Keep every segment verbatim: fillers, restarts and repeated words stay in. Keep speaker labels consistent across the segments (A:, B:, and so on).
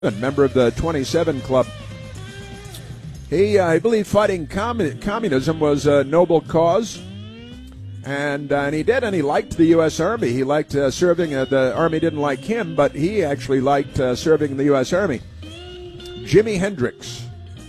A: A member of the twenty-seven Club. He, uh, I believe, fighting commun- communism was a noble cause, and, uh, and he did, and he liked the U S. Army. He liked uh, serving. Uh, the Army didn't like him, but he actually liked uh, serving in the U S. Army. Jimi Hendrix.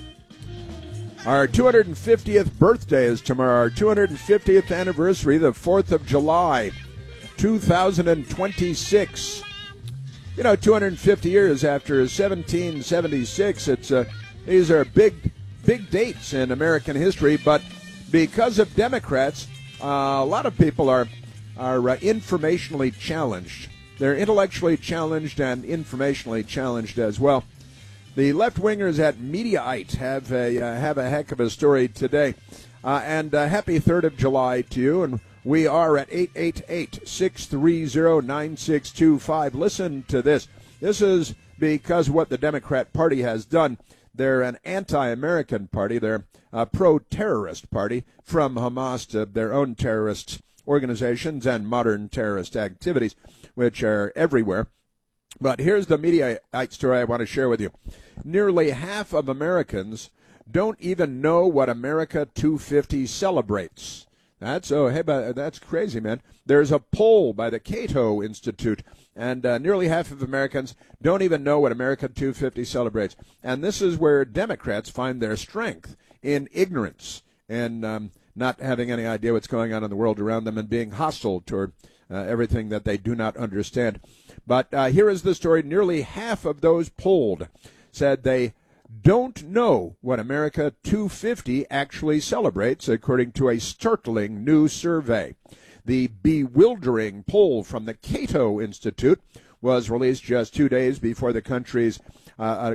A: Our two hundred fiftieth birthday is tomorrow. Our two hundred fiftieth anniversary, the fourth of July, two thousand twenty-six. You know, two hundred fifty years after seventeen seventy-six, it's uh, these are big, big dates in American history. But because of Democrats, uh, a lot of people are are uh, informationally challenged. They're intellectually challenged and informationally challenged as well. The left-wingers at Mediaite have a uh, have a heck of a story today. Uh, and uh, happy third of July to you. And we are at eight eight eight, six three zero, nine six two five. Listen to this. This is because of what the Democrat Party has done. They're an anti-American party. They're a pro-terrorist party, from Hamas to their own terrorist organizations and modern terrorist activities, which are everywhere. But here's the Mediaite story I want to share with you. Nearly half of Americans don't even know what America two fifty celebrates. That's oh hey, that's crazy, man. There's a poll by the Cato Institute, and uh, nearly half of Americans don't even know what America two fifty celebrates. And this is where Democrats find their strength, in ignorance and um, not having any idea what's going on in the world around them and being hostile toward uh, everything that they do not understand. But uh, here is the story. Nearly half of those polled said they don't know what America two fifty actually celebrates, according to a startling new survey. The bewildering poll from the Cato Institute was released just two days before the country's uh,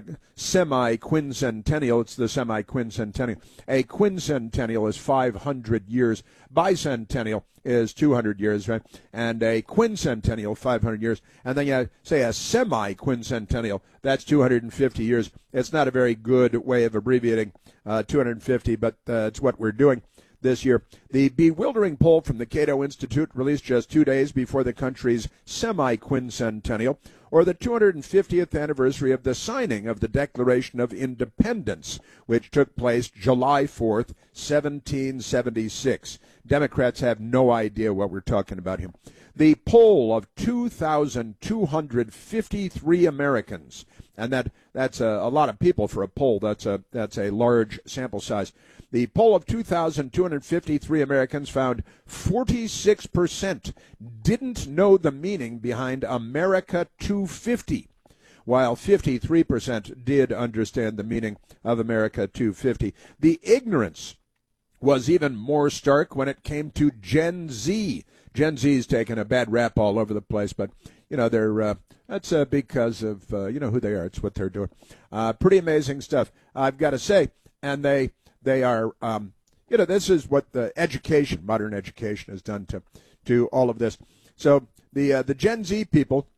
A: semi-quincentennial. It's the semi-quincentennial. A quincentennial is five hundred years. Bicentennial is two hundred years, right? And a quincentennial, five hundred years. And then you say a semi-quincentennial, that's two hundred fifty years. It's not a very good way of abbreviating uh, two hundred fifty, but uh, it's what we're doing this year. The bewildering poll from the Cato Institute, released just two days before the country's semi-quincentennial, or the two hundred fiftieth anniversary of the signing of the Declaration of Independence, which took place July fourth, seventeen seventy-six. Democrats have no idea what we're talking about here. The poll of two thousand two hundred fifty-three Americans, and that that's a, a lot of people for a poll. That's a that's a large sample size. The poll of two thousand two hundred fifty-three Americans found forty-six percent didn't know the meaning behind America two fifty, while fifty-three percent did understand the meaning of America two fifty. The ignorance was even more stark when it came to Gen Z. Gen Z's taken a bad rap all over the place, but, you know, they're uh, that's uh, because of, uh, you know, who they are. It's what they're doing. Uh, pretty amazing stuff, I've got to say. And they... They are, um, you know, this is what the education, modern education, has done to, to all of this. So the uh, the Gen Z people,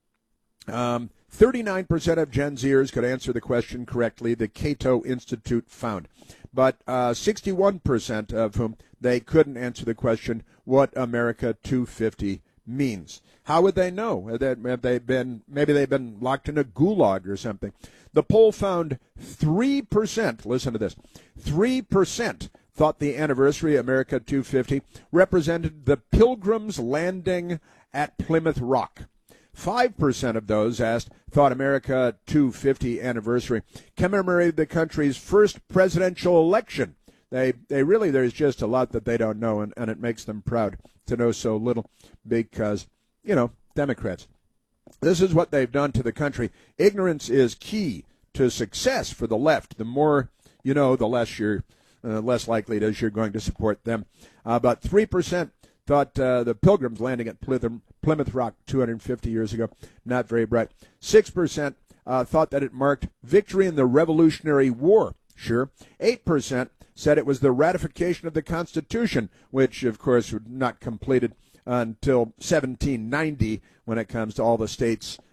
A: um, thirty-nine percent of Gen Zers could answer the question correctly, the Cato Institute found. But uh, sixty-one percent of whom they couldn't answer the question, what America two fifty means. How would they know? Have they been, maybe they've been locked in a gulag or something. The poll found three percent, listen to this, three percent thought the anniversary of America two fifty represented the Pilgrims landing at Plymouth Rock. five percent of those asked thought America two fifty anniversary commemorated the country's first presidential election. They, they really, there's just a lot that they don't know, and, and it makes them proud to know so little because, you know, Democrats. This is what they've done to the country. Ignorance is key to success for the left. The more you know, the less you're, uh, less likely it is you're going to support them. Uh, about three percent thought uh, the Pilgrims landing at Plymouth, Plymouth Rock two hundred fifty years ago, not very bright. six percent uh, thought that it marked victory in the Revolutionary War. Sure. eight percent said it was the ratification of the Constitution, which, of course, was not completed until seventeen ninety when it comes to all the states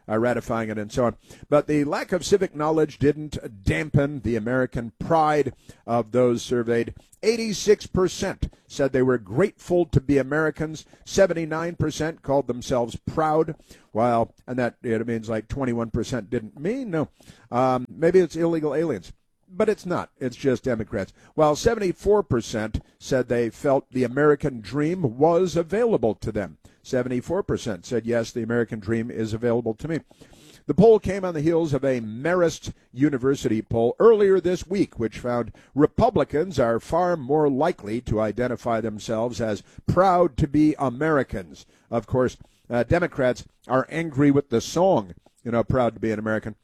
A: uh, ratifying it and so on. But the lack of civic knowledge didn't dampen the American pride of those surveyed. eighty-six percent said they were grateful to be Americans. seventy-nine percent called themselves proud. While, and that it means like twenty-one percent didn't mean, no. Um, maybe it's illegal aliens. But it's not. It's just Democrats. While seventy-four percent said they felt the American dream was available to them. seventy-four percent said, yes, the American dream is available to me. The poll came on the heels of a Marist University poll earlier this week, which found Republicans are far more likely to identify themselves as proud to be Americans. Of course, uh, Democrats are angry with the song, you know, proud to be an American.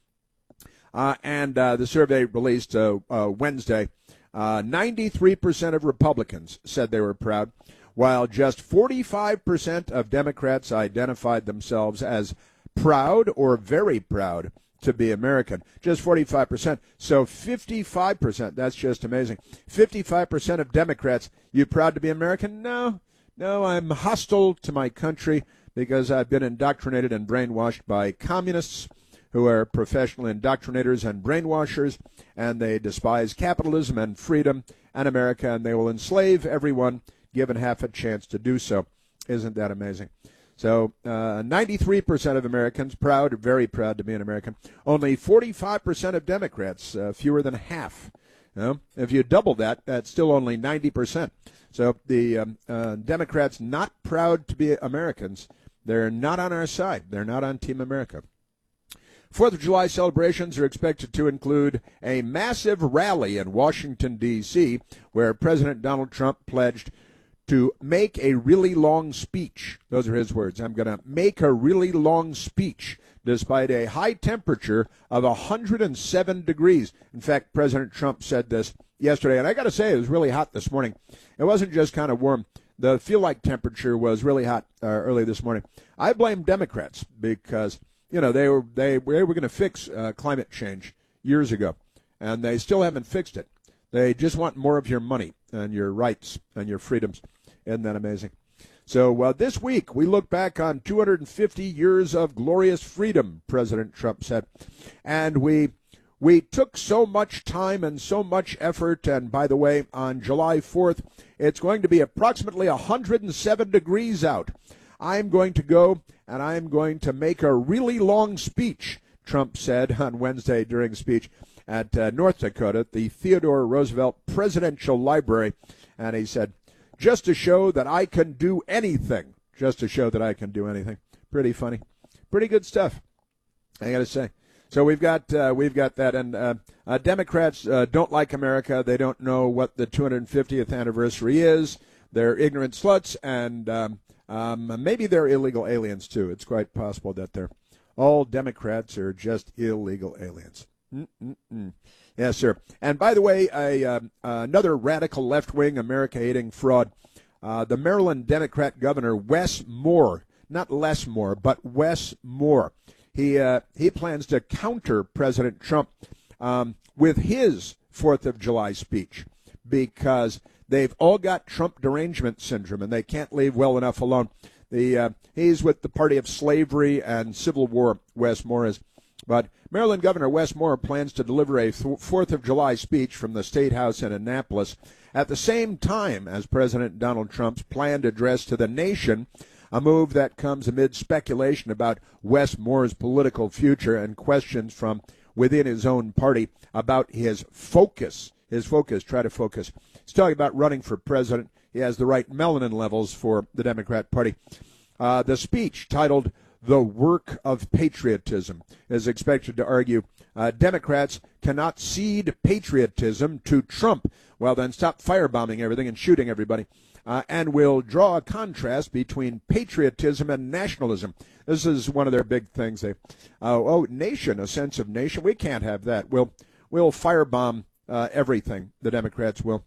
A: Uh, and uh, the survey released uh, uh, Wednesday, uh, ninety-three percent of Republicans said they were proud, while just forty-five percent of Democrats identified themselves as proud or very proud to be American. Just forty-five percent. So fifty-five percent, that's just amazing. fifty-five percent of Democrats, you proud to be American? No, no, I'm hostile to my country because I've been indoctrinated and brainwashed by communists who are professional indoctrinators and brainwashers, and they despise capitalism and freedom and America, and they will enslave everyone given half a chance to do so. Isn't that amazing? So uh, ninety-three percent of Americans proud, very proud to be an American. Only forty-five percent of Democrats, uh, fewer than half. You know, if you double that, that's still only ninety percent. So the um, uh, Democrats not proud to be Americans. They're not on our side. They're not on Team America. Fourth of July celebrations are expected to include a massive rally in Washington, D C, where President Donald Trump pledged to make a really long speech. Those are his words. I'm going to make a really long speech despite a high temperature of one hundred seven degrees. In fact, President Trump said this yesterday, and I got to say it was really hot this morning. It wasn't just kind of warm. The feel-like temperature was really hot uh, early this morning. I blame Democrats because You know, they were they, they were going to fix uh, climate change years ago, and they still haven't fixed it. They just want more of your money and your rights and your freedoms. Isn't that amazing? So uh, this week, we look back on two hundred fifty years of glorious freedom, President Trump said. And we we took so much time and so much effort. And by the way, on July fourth, it's going to be approximately one hundred seven degrees out. I'm going to go and I'm going to make a really long speech, Trump said on Wednesday during a speech at uh, North Dakota, the Theodore Roosevelt Presidential Library. And he said, just to show that I can do anything, just to show that I can do anything. Pretty funny. Pretty good stuff, I got to say. So we've got uh, we've got that. And uh, uh, Democrats uh, don't like America. They don't know what the two hundred fiftieth anniversary is. They're ignorant sluts, and um, Um, maybe they're illegal aliens, too. It's quite possible that they're all Democrats are just illegal aliens. Mm-mm-mm. Yes, sir. And by the way, a, uh, another radical left-wing America-hating fraud, uh, the Maryland Democrat governor, Wes Moore, not Les Moore, but Wes Moore. He, uh, he plans to counter President Trump um, with his fourth of July speech because they've all got Trump derangement syndrome, and they can't leave well enough alone. The uh, he's with the party of slavery and civil war, Wes Moore is. But Maryland Governor Wes Moore plans to deliver a fourth of July speech from the State House in Annapolis at the same time as President Donald Trump's planned address to the nation, a move that comes amid speculation about Wes Moore's political future and questions from within his own party about his focus. His focus, try to focus. He's talking about running for president. He has the right melanin levels for the Democrat Party. Uh, the speech, titled The Work of Patriotism, is expected to argue uh, Democrats cannot cede patriotism to Trump. Well, then stop firebombing everything and shooting everybody. Uh, and will draw a contrast between patriotism and nationalism. This is one of their big things. They, uh, oh, nation, a sense of nation. We can't have that. We'll, we'll firebomb uh, everything. The Democrats will.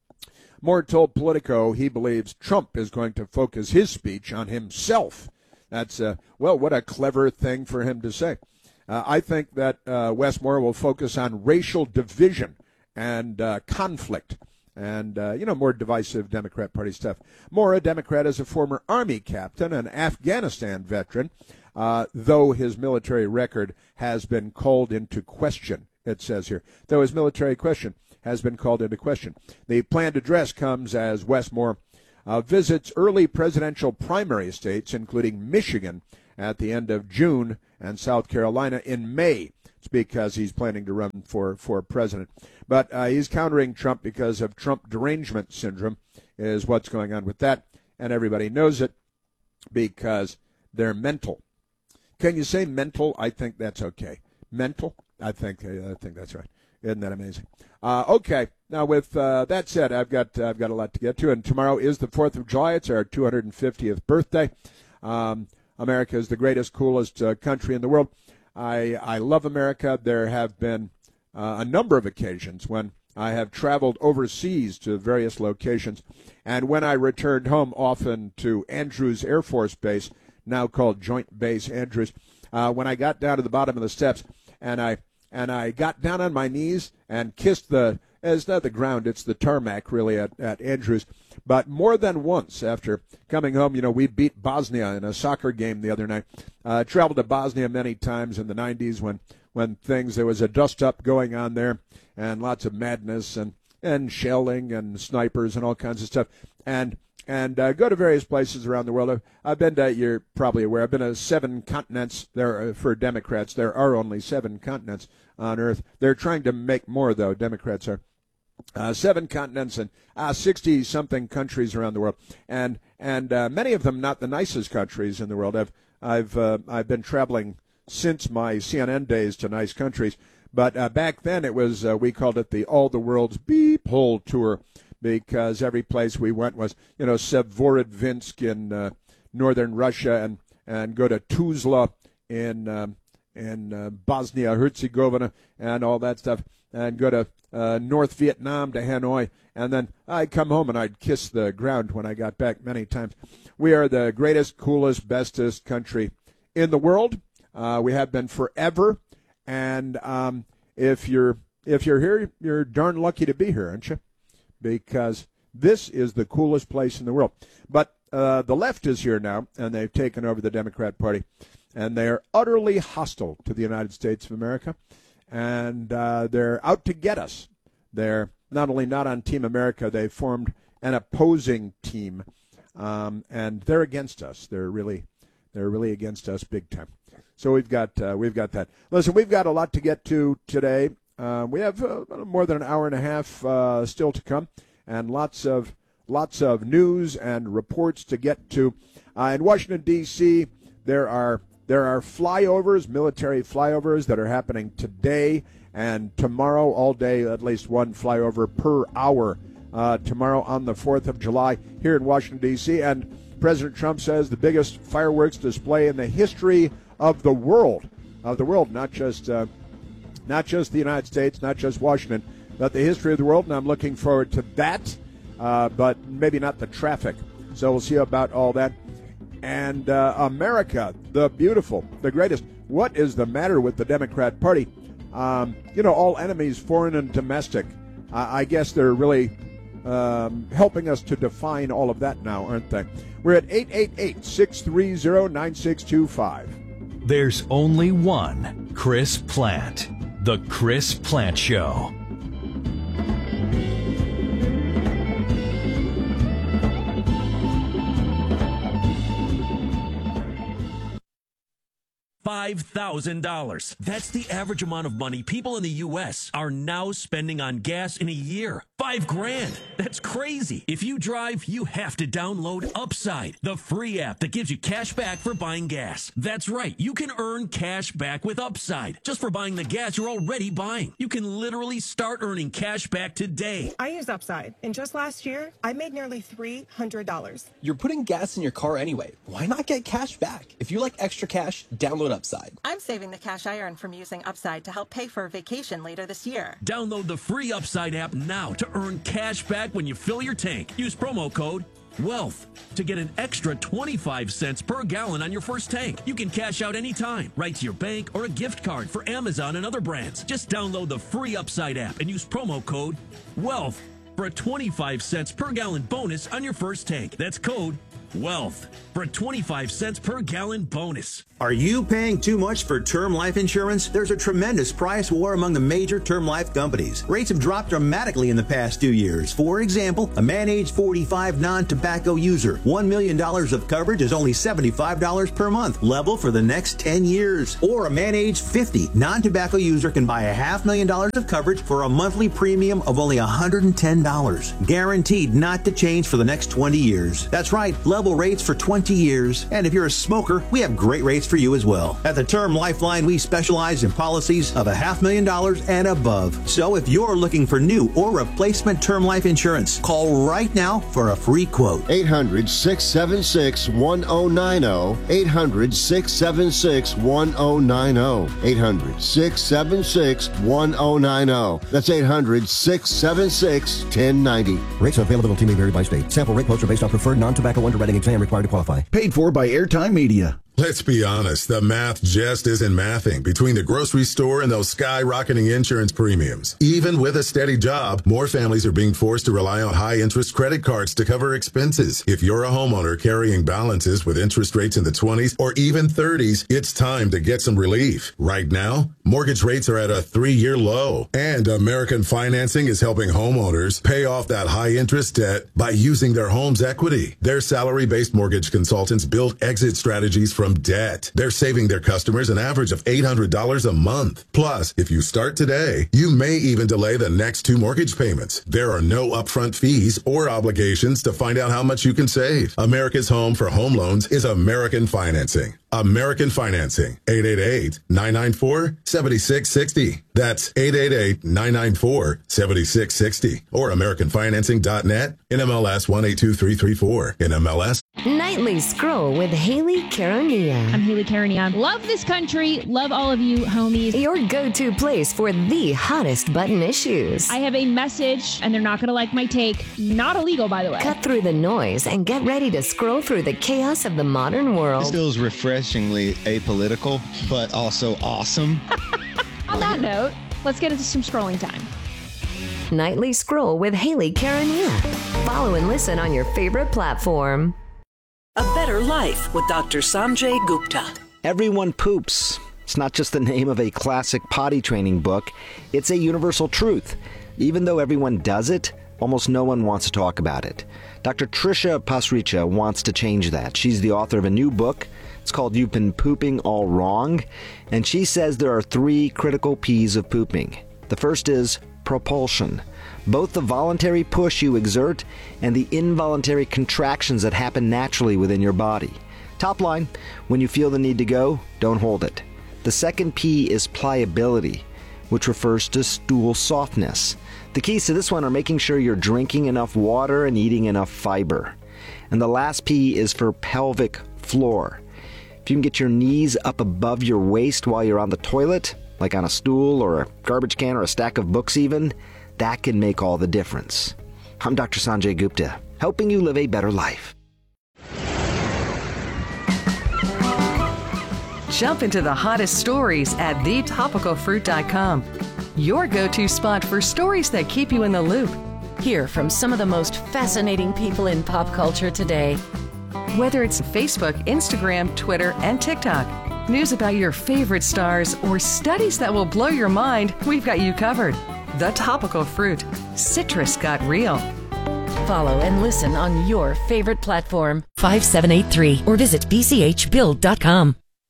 A: Moore told Politico he believes Trump is going to focus his speech on himself. That's, uh, well, what a clever thing for him to say. Uh, I think that uh, Wes Moore will focus on racial division and uh, conflict and, uh, you know, more divisive Democrat Party stuff. Moore, a Democrat, is a former Army captain, an Afghanistan veteran, uh, though his military record has been called into question, it says here. Though his military question has been called into question. The planned address comes as Westmore uh, visits early presidential primary states, including Michigan, at the end of June and South Carolina in May. It's because he's planning to run for, for president. But uh, he's countering Trump because of Trump derangement syndrome is what's going on with that. And everybody knows it because they're mental. Can you say mental? I think that's okay. Mental? I think I think that's right. Isn't that amazing? Uh, okay. Now, with uh, that said, I've got I've got a lot to get to, and tomorrow is the fourth of July. It's our two hundred fiftieth birthday. Um, America is the greatest, coolest uh, country in the world. I I love America. There have been uh, a number of occasions when I have traveled overseas to various locations, and when I returned home, often to Andrews Air Force Base, now called Joint Base Andrews, uh, when I got down to the bottom of the steps, and I and I got down on my knees and kissed the, it's not the ground, it's the tarmac really at, at Andrews. But more than once after coming home, you know, we beat Bosnia in a soccer game the other night. Uh, traveled to Bosnia many times in the nineties when, when things, there was a dust-up going on there and lots of madness and, and shelling and snipers and all kinds of stuff. And and uh, go to various places around the world. I've, I've been to, you're probably aware, I've been to seven continents. There are, for Democrats, there are only seven continents on Earth. They're trying to make more, though, Democrats are. Uh, seven continents and uh, sixty-something countries around the world, and and uh, many of them not the nicest countries in the world. I've I've uh, I've been traveling since my C N N days to nice countries, but uh, back then it was uh, we called it the All the World's Beep Hole Tour, because every place we went was, you know, Severodvinsk in uh, northern Russia, and and go to Tuzla in um, in uh, Bosnia Herzegovina and all that stuff, and go to Uh, North Vietnam to Hanoi, and then I'd come home and I'd kiss the ground when I got back many times. We are the greatest, coolest, bestest country in the world. Uh, we have been forever, and um, if you're if you're here, you're darn lucky to be here, aren't you? Because this is the coolest place in the world. But uh, the left is here now, and they've taken over the Democrat Party, and they are utterly hostile to the United States of America. And uh, they're out to get us. They're not only not on Team America, they've formed an opposing team, um, and they're against us. They're really, they're really against us big time. So we've got uh, we've got that. Listen, we've got a lot to get to today. Uh, we have uh, more than an hour and a half uh, still to come, and lots of lots of news and reports to get to. Uh, in Washington D C, there are. There are flyovers, military flyovers, that are happening today and tomorrow, all day, at least one flyover per hour uh, tomorrow on the fourth of July here in Washington, D C. And President Trump says the biggest fireworks display in the history of the world, of the world, not just, uh, not just the United States, not just Washington, but the history of the world. And I'm looking forward to that, uh, but maybe not the traffic. So we'll see about all that. And uh, America, the beautiful, the greatest. What is the matter with the Democrat Party? Um, you know, all enemies, foreign and domestic. Uh, I guess they're really um, helping us to define all of that now, aren't they? We're at eight eight eight, six three zero, nine six two five.
B: There's only one Chris Plante. The Chris Plante Show.
C: five thousand dollars. That's the average amount of money people in the U S are now spending on gas in a year. Five grand. That's crazy. If you drive, you have to download Upside, the free app that gives you cash back for buying gas. That's right. You can earn cash back with Upside just for buying the gas you're already buying. You can literally start earning cash back today.
D: I use Upside, and just last year, I made nearly three hundred dollars.
E: You're putting gas in your car anyway. Why not get cash back? If you like extra cash, download Upside.
F: I'm saving the cash I earn from using Upside to help pay for a vacation later this year.
C: Download the free Upside app now to earn cash back when you fill your tank. Use promo code WEALTH to get an extra twenty-five cents per gallon on your first tank. You can cash out anytime, right to your bank or a gift card for Amazon and other brands. Just download the free Upside app and use promo code WEALTH for a twenty-five cents per gallon bonus on your first tank. That's code Wealth for a twenty-five cents per gallon bonus.
G: Are you paying too much for term life insurance? There's a tremendous price war among the major term life companies. Rates have dropped dramatically in the past two years. For example, a man age forty-five non-tobacco user, one million dollars of coverage is only seventy-five dollars per month, level for the next ten years. Or a man age fifty non-tobacco user can buy a half million dollars of coverage for a monthly premium of only one hundred ten dollars. Guaranteed not to change for the next twenty years. That's right, level rates for twenty years. And if you're a smoker, we have great rates for you as well. At the Term Lifeline, we specialize in policies of a half million dollars and above. So if you're looking for new or replacement term life insurance, call right now for a free quote.
H: eight hundred, six seven six, one oh nine oh. eight hundred, six seven six, one oh nine oh. eight hundred, six seven six, one oh nine oh. That's eight hundred, six seven six, one oh nine oh.
I: Rates and availability may vary by state. Sample rate quotes are based on preferred non-tobacco underwriting exam required to qualify.
J: Paid for by Airtime Media.
K: Let's be honest, the math just isn't mathing between the grocery store and those skyrocketing insurance premiums. Even with a steady job, more families are being forced to rely on high-interest credit cards to cover expenses. If you're a homeowner carrying balances with interest rates in the twenties or even thirties, it's time to get some relief. Right now, mortgage rates are at a three-year low, and American Financing is helping homeowners pay off that high-interest debt by using their home's equity. Their salary-based mortgage consultants build exit strategies from debt. They're saving their customers an average of eight hundred dollars a month. Plus, if you start today, you may even delay the next two mortgage payments. There are no upfront fees or obligations to find out how much you can save. America's home for home loans is American Financing. American Financing, eight eight eight, nine nine four, seven six six zero. That's eight eight eight, nine nine four, seven six six zero. Or American Financing dot net, N M L S one eight two three three four, N M L S.
L: Nightly Scroll with Haley Caronia.
M: I'm Haley Caronia. Love this country. Love all of you, homies.
L: Your go-to place for the hottest button issues.
M: I have a message, and they're not going to like my take. Not illegal, by the way.
L: Cut through the noise and get ready to scroll through the chaos of the modern world.
N: This feels refreshingly apolitical, but also awesome.
M: On that note, let's get into some scrolling time.
L: Nightly Scroll with Haley Caronia. Follow and listen on your favorite platform.
O: A Better Life with Doctor Sanjay Gupta.
P: Everyone poops. It's not just the name of a classic potty training book. It's a universal truth. Even though everyone does it, almost no one wants to talk about it. Doctor Trisha Pasricha wants to change that. She's the author of a new book. It's called You've Been Pooping All Wrong. And she says there are three critical P's of pooping. The first is propulsion. Both the voluntary push you exert and the involuntary contractions that happen naturally within your body. Top line, when you feel the need to go, don't hold it. The second P is pliability, which refers to stool softness. The keys to this one are making sure you're drinking enough water and eating enough fiber. And the last P is for pelvic floor. If you can get your knees up above your waist while you're on the toilet, like on a stool or a garbage can or a stack of books even, that can make all the difference. I'm Doctor Sanjay Gupta, helping you live a better life.
Q: Jump into the hottest stories at the topical fruit dot com. Your go-to spot for stories that keep you in the loop.
R: Hear from some of the most fascinating people in pop culture today.
Q: Whether it's Facebook, Instagram, Twitter, and TikTok, news about your favorite stars, or studies that will blow your mind, we've got you covered. The Topical Fruit. Citrus got real.
R: Follow and listen on your favorite platform. five seven eight three or visit b c h build dot com.